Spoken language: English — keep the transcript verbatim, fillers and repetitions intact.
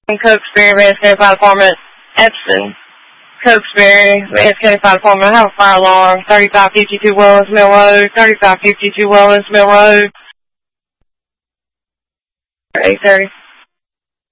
Cokesbury, Vance County Fire Department, Epson, Cokesbury, Vance County Fire Department, I have a fire alarm, thirty-five fifty-two Wellens Mill Road, thirty-five fifty-two Wellens Mill Road, eight thirty.